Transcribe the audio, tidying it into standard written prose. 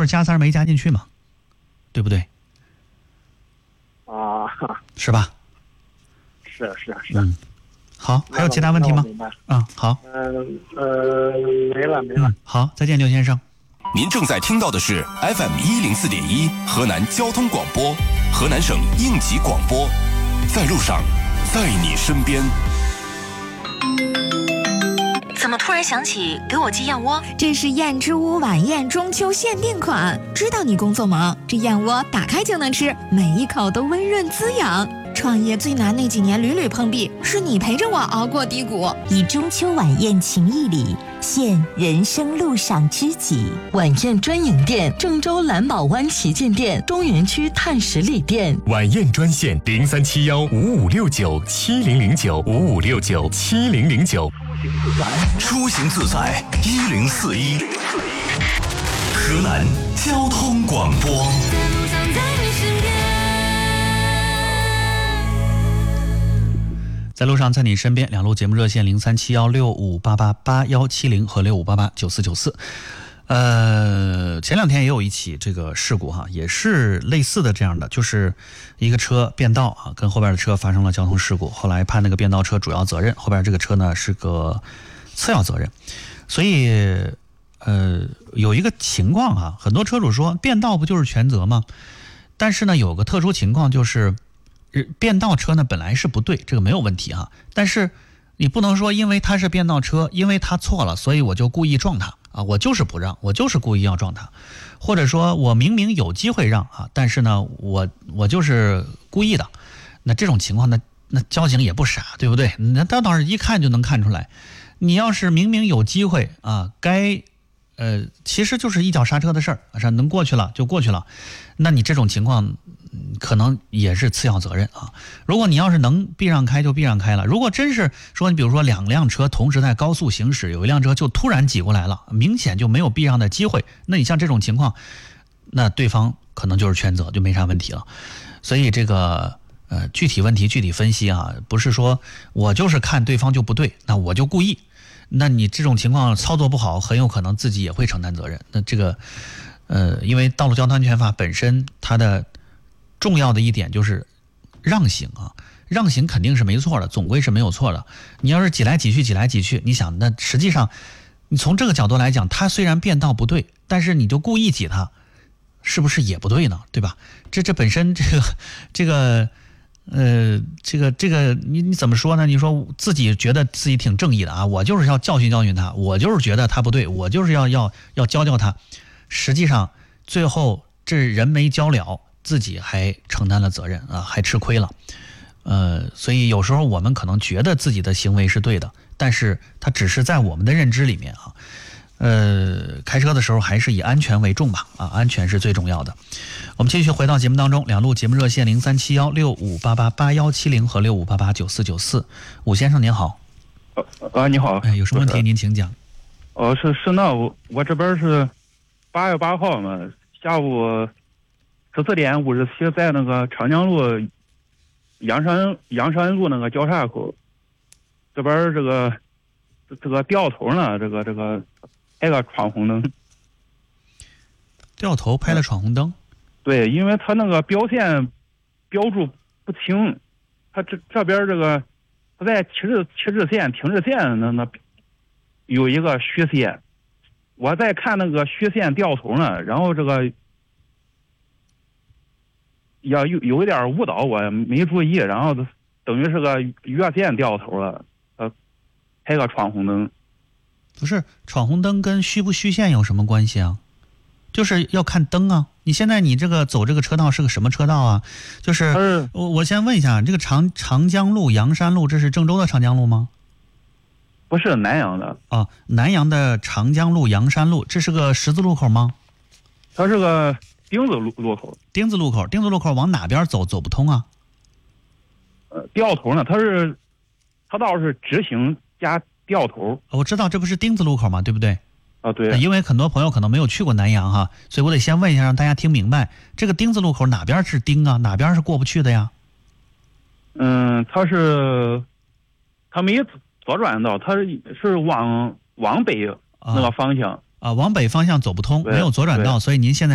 就是加塞没加进去嘛，对不对？ 啊， 是吧？ 是。 好，还有其他问题吗？好。 没了。 好，再见，刘先生。 您正在听到的是 FM104.1河南交通广播，河南省应急广播，在路上，在你身边。 怎么突然想起给我寄燕窝？ 这是燕之屋晚宴中秋限定款，知道你工作忙，这燕窝打开就能吃，每一口都温润滋养。创业最难那几年屡屡碰壁，是你陪着我熬过低谷。 以中秋晚宴情谊礼，献人生路上知己。晚宴专营店：郑州蓝宝湾旗舰店、中原区碳十里店。 晚宴专线03715569700955697009。 出行自在1041，河南交通广播。 在路上，在你身边，两路节目热线037165888170和65889494。前两天也有一起这个事故哈，也是类似的这样的，就是一个车变道啊，跟后边的车发生了交通事故，后来判那个变道车主要责任，后边这个车呢是个次要责任。所以有一个情况啊，很多车主说变道不就是全责吗？但是呢有个特殊情况，就是变道车呢本来是不对，这个没有问题啊，但是你不能说因为他是变道车，因为他错了，所以我就故意撞他啊，我就是不让，我就是故意要撞他，或者说我明明有机会让啊，但是呢我就是故意的。那这种情况呢，那交警也不傻，对不对？那他倒是一看就能看出来。你要是明明有机会啊，其实就是一脚刹车的事儿，能过去了就过去了，那你这种情况可能也是次要责任啊。如果你要是能避让开就避让开了，如果真是说你比如说两辆车同时在高速行驶，有一辆车就突然挤过来了，明显就没有避让的机会，那你像这种情况，那对方可能就是全责，就没啥问题了。所以这个具体问题具体分析啊，不是说我就是看对方就不对，那我就故意，那你这种情况操作不好，很有可能自己也会承担责任。那这个因为道路交通安全法本身它的重要的一点就是让行啊，让行肯定是没错的，总归是没有错的。你要是挤来挤去，你想那实际上你从这个角度来讲，他虽然变道不对，但是你就故意挤他，是不是也不对呢？对吧？这本身这个你怎么说呢？你说自己觉得自己挺正义的啊，我就是要教训他，我就是觉得他不对，我就是要教他。实际上最后这人没教了，自己还承担了责任啊，还吃亏了。所以有时候我们可能觉得自己的行为是对的，但是它只是在我们的认知里面啊。开车的时候还是以安全为重吧，啊，安全是最重要的。我们继续回到节目当中，两路节目热线037165888170和65889494。武先生您好。 你好。 有什么问题您请讲。 是那我这边是8月8号嘛，下午14点57在那个长江路阳山路那个交叉口，这边这个掉头呢，这个拍个闯红灯。 掉头拍了闯红灯？ 对，因为他那个标线标注不清，他这边这个他在起止线停止线那有一个虚线，我在看那个虚线掉头呢，然后这个也有一点误导，我没注意，然后等于是个越线掉头了，拍个闯红灯。 不是，闯红灯跟虚不虚线有什么关系啊？就是要看灯啊。你现在你这个走这个车道是个什么车道啊？就是我先问一下，这个长江路、阳山路，这是郑州的长江路吗？ 不是，南阳的。 啊，南阳的长江路、阳山路，这是个十字路口吗？ 它是个丁字路口。丁字路口往哪边走不通啊？ 掉头呢？它倒是直行加掉头。 我知道，这不是丁字路口吗？对不对？ 啊，对。 因为很多朋友可能没有去过南阳哈，所以我得先问一下，让大家听明白，这个丁字路口哪边是丁啊？哪边是过不去的呀？ 它没左转道，它是往北那个方向啊，往北方向走不通，没有左转道，所以您现在